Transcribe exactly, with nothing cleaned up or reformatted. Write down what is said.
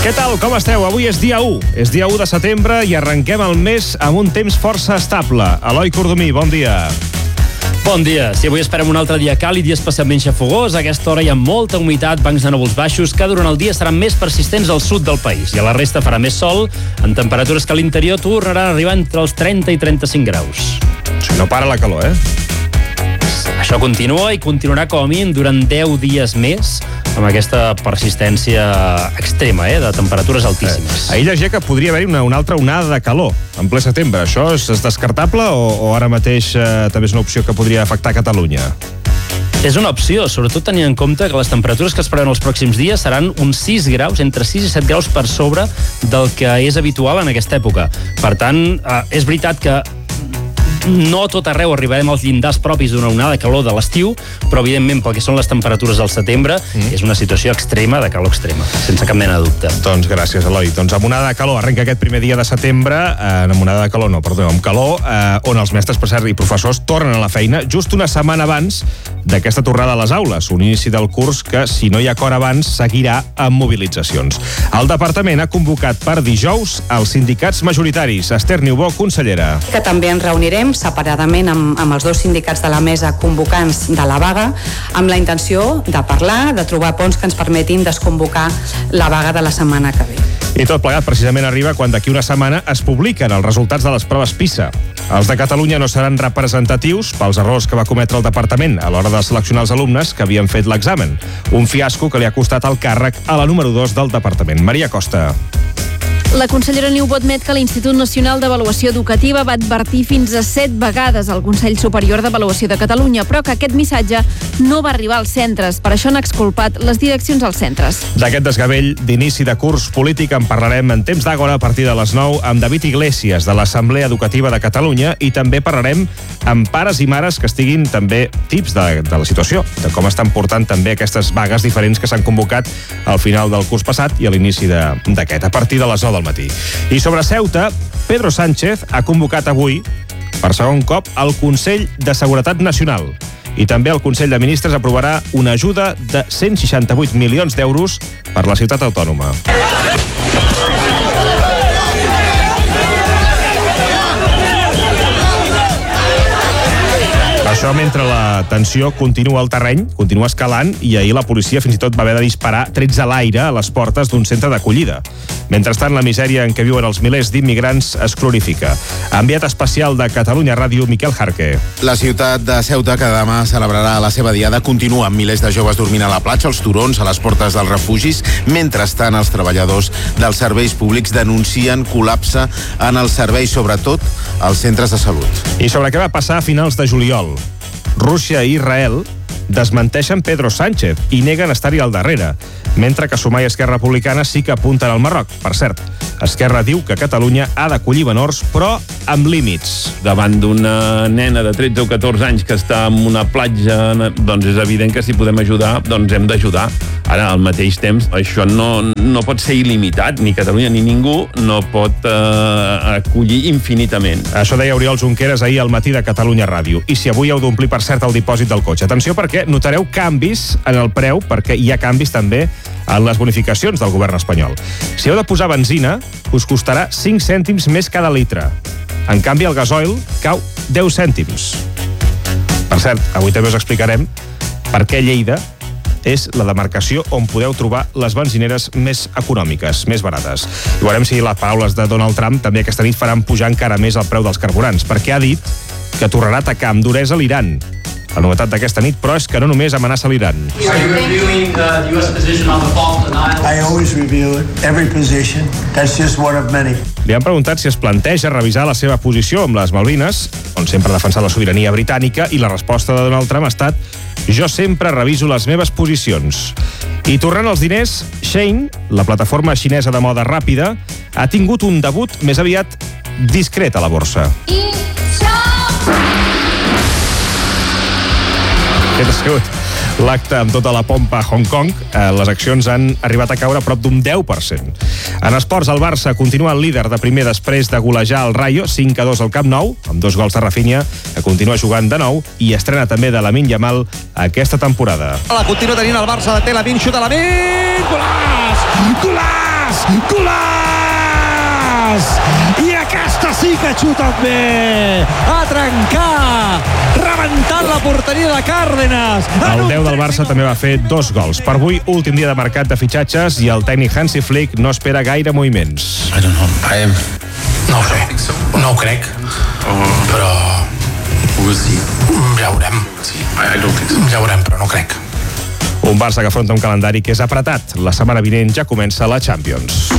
Què tal, com esteu? Avui és dia u. És dia u de setembre i arrenquem el mes amb un temps força estable. Eloi Cordomí, bon dia. Bon dia. Si avui esperem un altre dia càlid i especialment xafogós, a aquesta hora hi ha molta humitat, bancs de núvols baixos, que durant el dia seran més persistents al sud del país. I a la resta farà més sol, en temperatures que a l'interior tornaran a arribar entre els trenta i trenta-cinc graus. Si no para la calor, eh? Això continua i continuarà com a mínim durant deu dies més, amb aquesta persistència extrema, eh, de temperatures altíssimes. Eh, ahir llegia que podria haver-hi una, una altra onada de calor en ple setembre. Això és, és descartable o, o ara mateix eh, també és una opció que podria afectar Catalunya? És una opció, sobretot tenint en compte que les temperatures que es prevenen els pròxims dies seran uns sis graus, entre sis i set graus per sobre del que és habitual en aquesta època. Per tant, eh, és veritat que no a tot arreu arribarem als llindars propis d'una onada de calor de l'estiu, però evidentment pel que són les temperatures del setembre mm. és una situació extrema, de calor extrema, sense cap mena de dubte. Doncs gràcies, Eloi. Doncs amb onada de calor arrenca aquest primer dia de setembre, eh, amb onada de calor, no, perdó, amb calor, eh, on els mestres, per cert, i professors tornen a la feina just una setmana abans d'aquesta tornada a les aules, un inici del curs que, si no hi ha acord abans, seguirà amb mobilitzacions. El departament ha convocat per dijous els sindicats majoritaris. Esther Niubó, consellera. Que també ens reunirem separadament amb, amb els dos sindicats de la mesa convocants de la vaga, amb la intenció de parlar, de trobar ponts que ens permetin desconvocar la vaga de la setmana que ve. I tot plegat precisament arriba quan d'aquí una setmana es publiquen els resultats de les proves PISA. Els de Catalunya no seran representatius pels errors que va cometre el departament a l'hora de seleccionar els alumnes que havien fet l'examen. Un fiasco que li ha costat el càrrec a la número dos del departament. Maria Costa. La consellera Niubó admet que l'Institut Nacional d'Avaluació Educativa va advertir fins a set vegades al Consell Superior d'Avaluació de Catalunya, però que aquest missatge no va arribar als centres. Per això han exculpat les direccions als centres. D'aquest desgavell d'inici de curs polític en parlarem en temps d'Àgora a partir de les nou amb David Iglesias, de l'Assemblea Educativa de Catalunya, i també parlarem amb pares i mares que estiguin també tips de, de la situació, de com estan portant també aquestes vagues diferents que s'han convocat al final del curs passat i a l'inici d'aquest, a partir de les nou del matí. I sobre Ceuta, Pedro Sánchez ha convocat avui, per segon cop, el Consell de Seguretat Nacional. I també el Consell de Ministres aprovarà una ajuda de cent seixanta-vuit milions d'euros per la ciutat autònoma. Això mentre la tensió continua al terreny, continua escalant, i ahir la policia fins i tot va haver de disparar trets a l'aire a les portes d'un centre d'acollida. Mentrestant, la misèria en què viuen els milers d'immigrants es cronifica. Enviat especial de Catalunya Ràdio, Miquel Jarque. La ciutat de Ceuta, que demà celebrarà la seva diada, continua amb milers de joves dormint a la platja, als turons, a les portes dels refugis. Mentrestant, els treballadors dels serveis públics denuncien col·lapse en els serveis, sobretot als centres de salut. I sobre què va passar a finals de juliol? Rússia i Israel desmenteixen Pedro Sánchez i neguen estar-hi al darrere, mentre que Sumar i Esquerra Republicana sí que apunten al Marroc. Per cert, Esquerra diu que Catalunya ha d'acollir menors, però amb límits. Davant d'una nena de tretze o catorze anys que està en una platja, doncs és evident que si podem ajudar, doncs hem d'ajudar. Ara, al mateix temps, això no, no pot ser il·limitat. Ni Catalunya ni ningú no pot eh, acollir infinitament. Això deia Oriol Junqueras ahir al matí de Catalunya Ràdio. I si avui heu d'omplir, per cert, el dipòsit del cotxe. Atenció, perquè notareu canvis en el preu, perquè hi ha canvis també en les bonificacions del govern espanyol. Si heu de posar benzina, us costarà cinc cèntims més cada litre. En canvi, el gasoil cau deu cèntims. Per cert, avui també us explicarem per què Lleida és la demarcació on podeu trobar les benzineres més econòmiques, més barates. I veurem si les paraules de Donald Trump també aquesta nit faran pujar encara més el preu dels carburants, perquè ha dit que tornarà a atacar amb duresa l'Iran. La novetat d'aquesta nit, però, és que no només amenaça l'Iran. Are you reviewing the U S position on the fault denial? I always review it, every position. That's just one of many. Li han preguntat si es planteja revisar la seva posició amb les Malvines, on sempre ha defensat la sobirania britànica, i la resposta de Donald Trump ha estat: jo sempre reviso les meves posicions. I tornant als diners, Shein, la plataforma xinesa de moda ràpida, ha tingut un debut més aviat discret a la borsa. Aquest ha sigut l'acte amb tota la pompa a Hong Kong. Les accions han arribat a caure a prop d'un deu per cent. En esports, el Barça continua el líder de primer després de golejar el Rayo cinc a dos al Camp Nou, amb dos gols de Rafinha, que continua jugant de nou, i estrena també de Lamine Yamal aquesta temporada. La continua tenint el Barça, de té Lamine, xuta Lamine, golaç! Golaç! Golaç! I aquesta sí que xuta bé! A trencar! Rebentant la porteria de Cárdenas! El deu del Barça també va fer dos gols. Per avui, últim dia de mercat de fitxatges i el tècnic Hansi Flick no espera gaire moviments. I don't know. I am... No ho sé. No ho crec. Però... Ja veurem. Ja veurem, però no crec. Un Barça que afronta un calendari que és apretat. La setmana vinent ja comença la Champions.